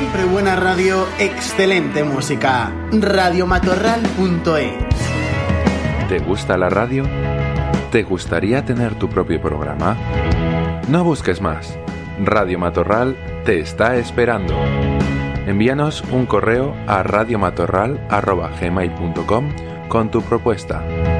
Siempre buena radio, excelente música. Radiomatorral.es. ¿Te gusta la radio? ¿Te gustaría tener tu propio programa? No busques más. Radio Matorral te está esperando. Envíanos un correo a radiomatorral@gmail.com con tu propuesta.